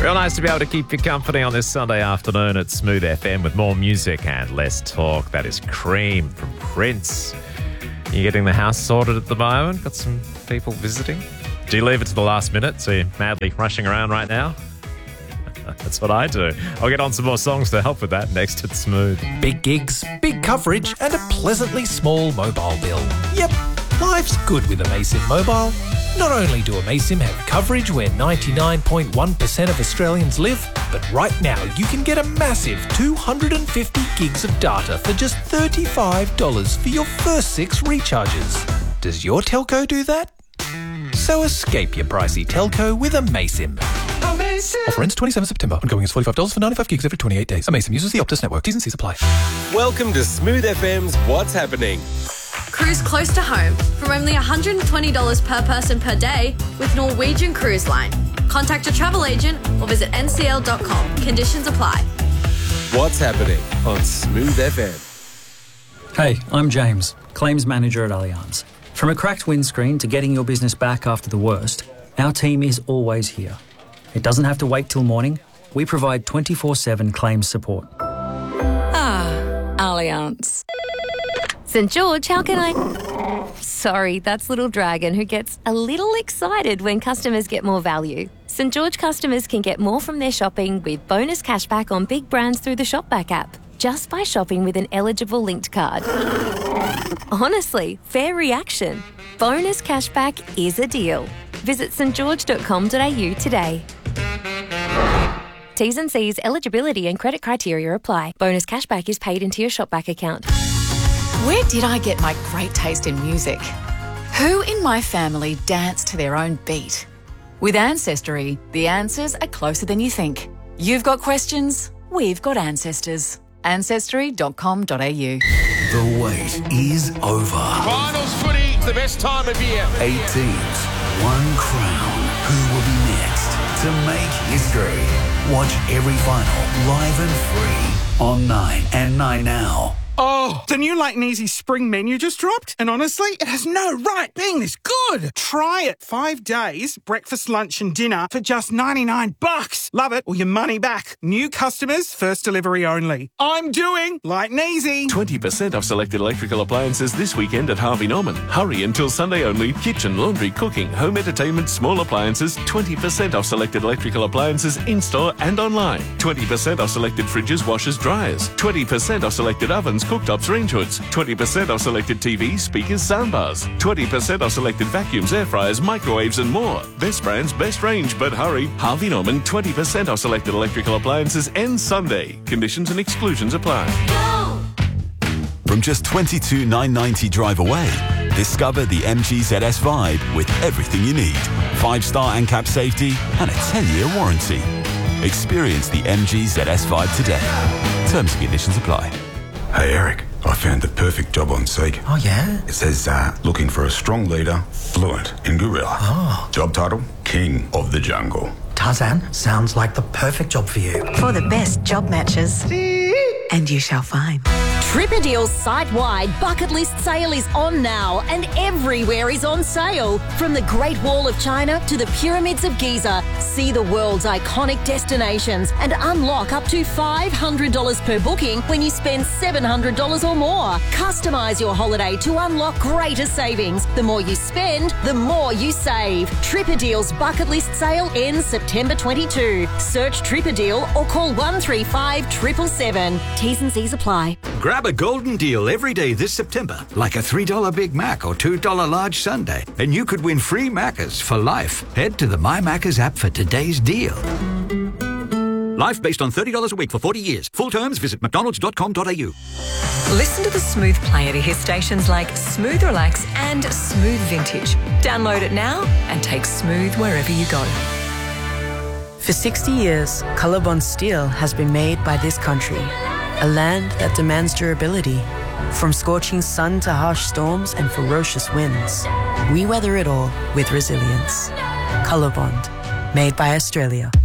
Real nice to be able to keep you company on this Sunday afternoon at Smooth FM with more music and less talk. That is Cream from Prince. You getting the house sorted at the moment? Got some people visiting? Do you leave it to the last minute so you're madly rushing around right now? That's what I do. I'll get on some more songs to help with that next at Smooth. Big gigs, big coverage and a pleasantly small mobile bill. Yep, life's good with Amaysim Mobile. Not only do Amaysim have coverage where 99.1% of Australians live, but right now you can get a massive 250 gigs of data for just $35 for your first 6 recharges. Does your telco do that? So escape your pricey telco with Amaysim. Offer ends 27 September. Ongoing is $45 for 95 gigs every 28 days. Amaysim uses the Optus network. T's and C's apply. Welcome to Smooth FM's What's Happening. Cruise close to home from only $120 per person per day with Norwegian Cruise Line. Contact your travel agent or visit ncl.com. Conditions apply. What's Happening on Smooth FM. Hey, I'm James, Claims Manager at Allianz. From a cracked windscreen to getting your business back after the worst, our team is always here. It doesn't have to wait till morning. We provide 24/7 claims support. Allianz. St. George, how can I... Sorry, that's Little Dragon who gets a little excited when customers get more value. St. George customers can get more from their shopping with bonus cashback on big brands through the Shopback app, just by shopping with an eligible linked card. Honestly, fair reaction. Bonus cashback is a deal. Visit stgeorge.com.au today. T's and C's, eligibility and credit criteria apply. Bonus cashback is paid into your Shopback account. Where did I get my great taste in music? Who in my family danced to their own beat? With Ancestry, the answers are closer than you think. You've got questions, we've got ancestors. Ancestry.com.au. The wait is over. Finals footy, the best time of year. 8 teams, 1 crown. Who will be next to make history? Watch every final live and free on 9 and 9 Now. Oh, the new Leighton Easy spring menu just dropped, and honestly, it has no right being this good. Try it. 5 days, breakfast, lunch and dinner for just $99. Love it or your money back. New customers, first delivery only. I'm doing Leighton Easy. 20% off selected electrical appliances this weekend at Harvey Norman. Hurry until Sunday only. Kitchen, laundry, cooking, home entertainment, small appliances. 20% off selected electrical appliances in-store and online. 20% off selected fridges, washers, dryers. 20% off selected ovens, cooktops, range hoods. 20% off selected TVs, speakers, soundbars. 20% off selected vacuums, air fryers, microwaves and more. Best brands, best range, but hurry. Harvey Norman, 20% off selected electrical appliances ends Sunday. Conditions and exclusions apply. From just $22,990 drive away, discover the MG ZS Vibe with everything you need. 5-star ANCAP safety and a 10-year warranty. Experience the MG ZS Vibe today. Terms and conditions apply. Hey Eric, I found the perfect job on Seek. Oh yeah? It says looking for a strong leader, fluent in gorilla. Oh. Job title, King of the Jungle. Tarzan, sounds like the perfect job for you. For the best job matches. And you shall find. Tripadeal's site-wide bucket list sale is on now and everywhere is on sale. From the Great Wall of China to the Pyramids of Giza, see the world's iconic destinations and unlock up to $500 per booking when you spend $700 or more. Customise your holiday to unlock greater savings. The more you spend, the more you save. Tripadeal's bucket list sale ends September 22. Search Tripadeal or call 135 777. T's and C's apply. Grab a golden deal every day this September, like a $3 Big Mac or $2 large sundae, and you could win free Maccas for life. Head to the My Maccas app for today's deal. Life based on $30 a week for 40 years. Full terms, visit mcdonalds.com.au. Listen to the Smooth player to hear stations like Smooth Relax and Smooth Vintage. Download it now and take Smooth wherever you go. For 60 years, Colorbond steel has been made by this country, a land that demands durability. From scorching sun to harsh storms and ferocious winds, we weather it all with resilience. Colorbond, made by Australia.